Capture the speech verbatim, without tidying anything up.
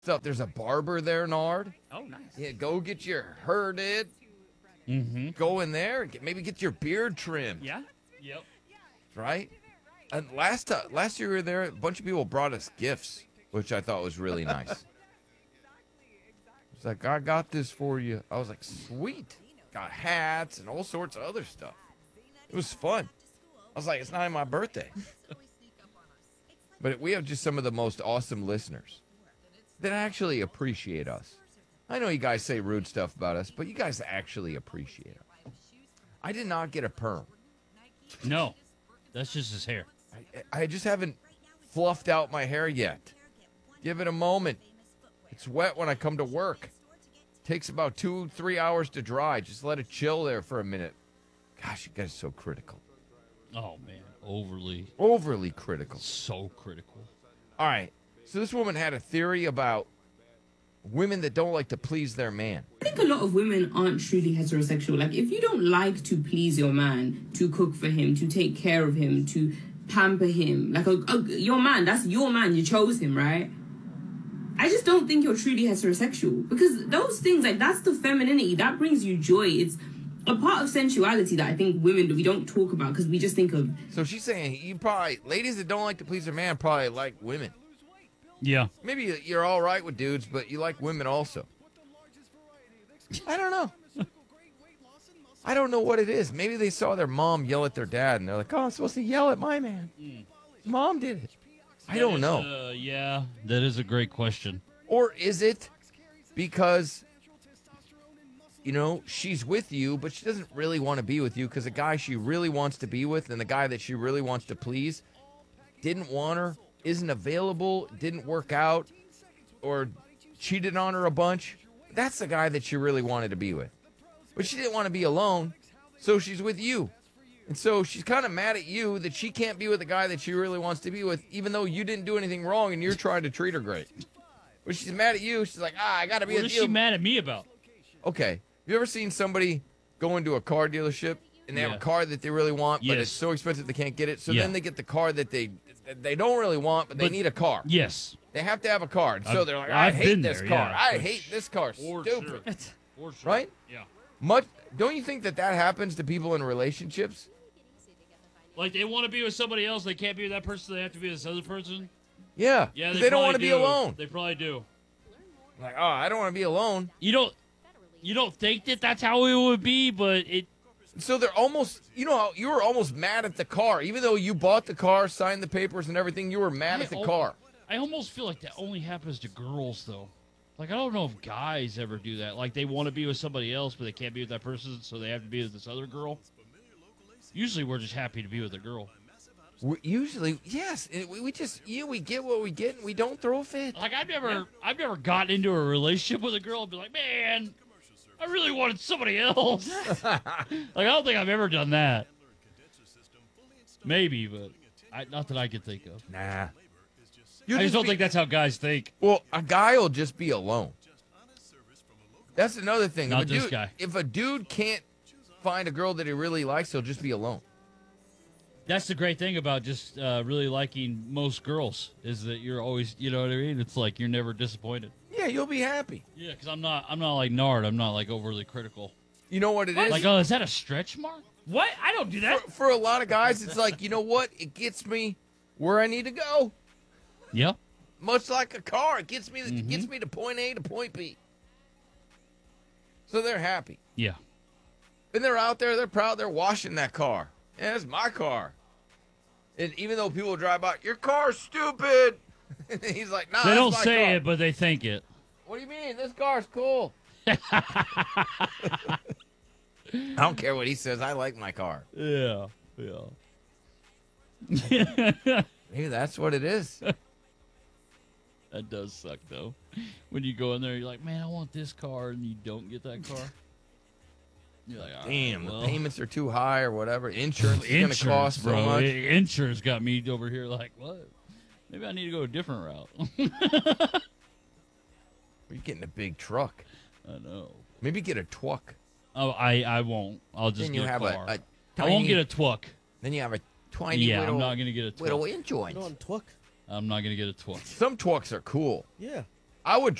stuff. There's a barber there, Nard. Oh, nice. Yeah, go get your hair did. Mm-hmm. Go in there. Get, maybe get your beard trimmed. Yeah. Yep. Right. And last time, last year we were there, a bunch of people brought us gifts, which I thought was really nice. It's like, I got this for you. I was like, sweet. Got hats and all sorts of other stuff. It was fun. I was like, it's not even my birthday. But we have just some of the most awesome listeners that actually appreciate us. I know you guys say rude stuff about us, but you guys actually appreciate us. I did not get a perm. No, that's just his hair. I, I just haven't fluffed out my hair yet. Give it a moment. It's wet when I come to work. Takes about two, three hours to dry. Just let it chill there for a minute. Gosh, you guys are so critical. Oh, man. Overly. Overly critical. So critical. All right. So this woman had a theory about women that don't like to please their man. I think a lot of women aren't truly heterosexual. Like, if you don't like to please your man, to cook for him, to take care of him, to pamper him, like, a, a, your man, that's your man. You chose him, right? I just don't think you're truly heterosexual, because those things, like, that's the femininity that brings you joy. It's a part of sensuality that I think women, we don't talk about because we just think of. So she's saying you probably, ladies that don't like to please their man probably like women. Yeah. Maybe you're all right with dudes, but you like women also. I don't know. I don't know what it is. Maybe they saw their mom yell at their dad, and they're like, oh, I'm supposed to yell at my man. Mm. Mom did it. I don't is, know. Uh, yeah, that is a great question. Or is it because, you know, she's with you, but she doesn't really want to be with you because the guy she really wants to be with and the guy that she really wants to please didn't want her, isn't available, didn't work out, or cheated on her a bunch. That's the guy that she really wanted to be with. But she didn't want to be alone, so she's with you. And so she's kind of mad at you that she can't be with the guy that she really wants to be with, even though you didn't do anything wrong and you're trying to treat her great. But she's mad at you. She's like, ah, I got to be what with is you. she mad at me about? Okay. Have you ever seen somebody go into a car dealership and they Yeah. have a car that they really want, but Yes. it's so expensive they can't get it? So Yeah. then they get the car that they that they don't really want, but they But- need a car. Yes. They have to have a car. And so I've- they're like, I I've hate been this there, car. yeah, I for hate this car. For Stupid. sure. For sure. Right? Yeah. Much, don't you think that that happens to people in relationships? Like, they want to be with somebody else. They can't be with that person. So they have to be with this other person. Yeah. Yeah, 'Cause they, they don't probably want to be do. alone. They probably do. Like, oh, I don't want to be alone. You don't. You don't think that that's how it would be, but it. So they're almost, you know, how you were almost mad at the car, even though you bought the car, signed the papers, and everything. You were mad I at the al- car. I almost feel like that only happens to girls, though. Like, I don't know if guys ever do that. Like, they want to be with somebody else, but they can't be with that person, so they have to be with this other girl. Usually, we're just happy to be with a girl. We usually, yes, it- we, we just, you know, we get what we get, and we don't throw a fit. Like, I've never, I've never gotten into a relationship with a girl and be like, man, I really wanted somebody else. Like, I don't think I've ever done that. Maybe, but I, not that I can think of. Nah. I just don't think that's how guys think. Well, a guy will just be alone. That's another thing. Not if a this dude, guy. If a dude can't find a girl that he really likes, he'll just be alone. That's the great thing about just uh, really liking most girls is that you're always, you know what I mean? It's like you're never disappointed. Yeah, you'll be happy. Yeah, because I'm not, I'm not like Nard. I'm not like overly critical. You know what it is? Like, oh, is that a stretch mark? What? I don't do that. For, for a lot of guys, it's like, you know what? It gets me where I need to go. Yeah. Much like a car, it gets me, it Mm-hmm. gets me to point A to point B. So they're happy. Yeah. And they're out there, they're proud, they're washing that car. Yeah, it's my car. And even though people drive by, your car's stupid. And he's like, nah, They that's don't my say car. it, but they think it. What do you mean? This car's cool. I don't care what he says. I like my car. Yeah. Yeah. Maybe that's what it is. That does suck, though. When you go in there, you're like, man, I want this car, and you don't get that car. You're like, all right, Damn, well. the payments are too high or whatever. Insurance is going to Insurance, cost bro. so much. I- Insurance got me over here like, what? Maybe I need to go a different route. You're getting a big truck. I know. Maybe get a twuck. Oh, I, I won't. I'll just Then get you a have car. a, a I tiny, won't get a twuck. Then you have a tiny Yeah, little, I'm not going to get a twuck. little inch joint. You know, on Twook? I'm not going to get a twuck. Some twucks are cool. Yeah. I would